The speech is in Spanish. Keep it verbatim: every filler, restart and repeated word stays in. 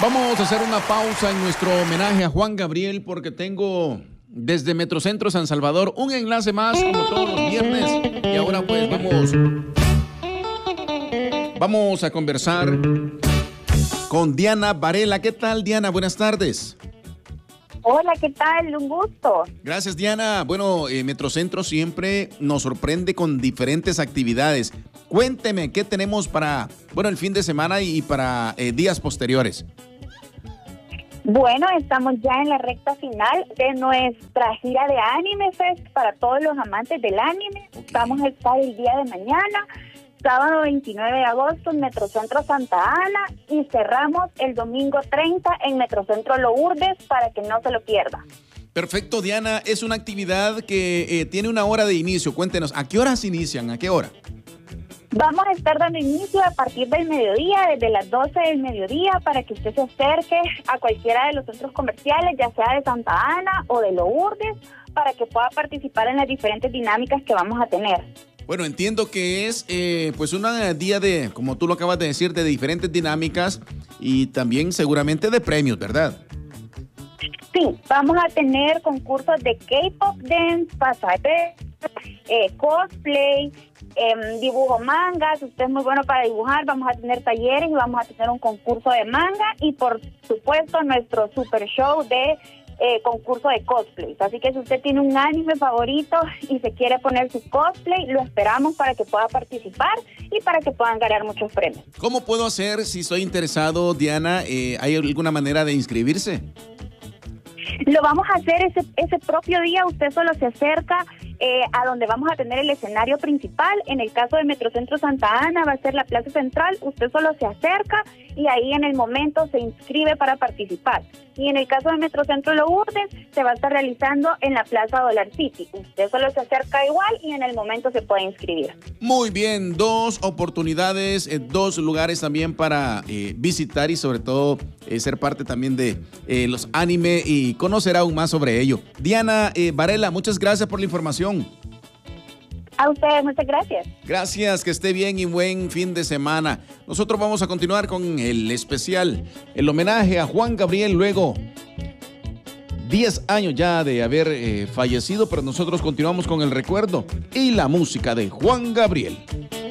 Vamos a hacer una pausa en nuestro homenaje a Juan Gabriel porque tengo desde Metrocentro San Salvador un enlace más como todos los viernes. Y ahora pues vamos, vamos a conversar con Diana Varela. ¿Qué tal, Diana? Buenas tardes. Hola, ¿qué tal? Un gusto. Gracias, Diana. Bueno, eh, Metrocentro siempre nos sorprende con diferentes actividades. Cuénteme, ¿qué tenemos para, bueno, el fin de semana y para eh, días posteriores? Bueno, estamos ya en la recta final de nuestra gira de Anime Fest para todos los amantes del anime. Okay. Vamos a estar el día de mañana, sábado veintinueve de agosto en Metrocentro Santa Ana y cerramos el domingo treinta en Metrocentro Lourdes para que no se lo pierda. Perfecto, Diana. Es una actividad que eh, tiene una hora de inicio. Cuéntenos, ¿a qué horas inician? ¿A qué hora? Vamos a estar dando inicio a partir del mediodía, desde las doce del mediodía, para que usted se acerque a cualquiera de los centros comerciales, ya sea de Santa Ana o de Lourdes, para que pueda participar en las diferentes dinámicas que vamos a tener. Bueno, entiendo que es eh, pues un día de, como tú lo acabas de decir, de diferentes dinámicas y también seguramente de premios, ¿verdad? Sí, vamos a tener concursos de K-pop dance, pasarela, eh, cosplay, eh, dibujo manga. Si usted es muy bueno para dibujar, vamos a tener talleres y vamos a tener un concurso de manga y por supuesto nuestro super show de eh, concurso de cosplay. Así que si usted tiene un anime favorito y se quiere poner su cosplay, lo esperamos para que pueda participar y para que puedan ganar muchos premios. ¿Cómo puedo hacer si estoy interesado, Diana? Eh, ¿hay alguna manera de inscribirse? Lo vamos a hacer ese, ese propio día. Usted solo se acerca eh, a donde vamos a tener el escenario principal. En el caso de Metrocentro Santa Ana va a ser la Plaza Central. Usted solo se acerca y ahí en el momento se inscribe para participar. Y en el caso de Metrocentro Lourdes se va a estar realizando en la Plaza Dollar City. Usted solo se acerca igual y en el momento se puede inscribir. Muy bien, dos oportunidades, eh, dos lugares también para eh, visitar y sobre todo eh, ser parte también de eh, los anime y conocer aún más sobre ello. Diana eh, Varela, muchas gracias por la información. A ustedes, muchas gracias. Gracias, que esté bien y buen fin de semana. Nosotros vamos a continuar con el especial, el homenaje a Juan Gabriel, luego diez años ya de haber eh, fallecido, pero nosotros continuamos con el recuerdo y la música de Juan Gabriel.